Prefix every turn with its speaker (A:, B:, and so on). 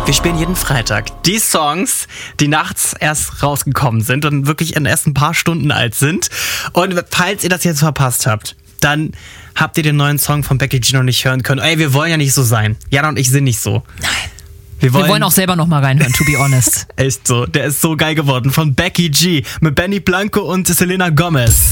A: Wir spielen jeden Freitag die Songs, die nachts erst rausgekommen sind und wirklich erst ein paar Stunden alt sind. Und falls ihr das jetzt verpasst habt, dann habt ihr den neuen Song von Becky G noch nicht hören können. Ey, wir wollen ja nicht so sein. Jana und ich sind nicht so.
B: Nein. Wir wollen auch selber noch mal reinhören, to be honest.
A: Echt so, der ist so geil geworden. Von Becky G mit Benny Blanco und Selena Gomez.